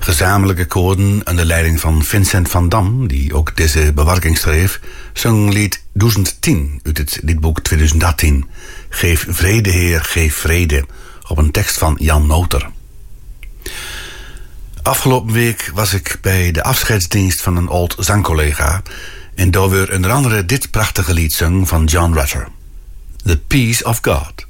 gezamenlijke koorden onder leiding van Vincent van Dam, die ook deze bewerking schreef, zong lied 1010 uit het liedboek 2018. Geef vrede, Heer, geef vrede, op een tekst van Jan Noter. Afgelopen week was ik bij de afscheidsdienst van een oud zangcollega en daar weer onder andere dit prachtige lied zong van John Rutter. The Peace of God.